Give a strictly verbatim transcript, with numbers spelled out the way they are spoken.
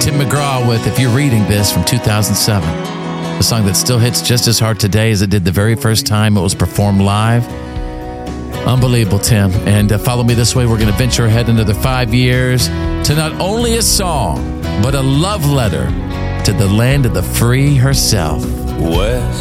Tim McGraw with If You're Reading This from two thousand seven. A song that still hits just as hard today as it did the very first time it was performed live. Unbelievable, Tim. And uh, follow me this way. We're going to venture ahead another five years to not only a song, but a love letter to the land of the free herself. West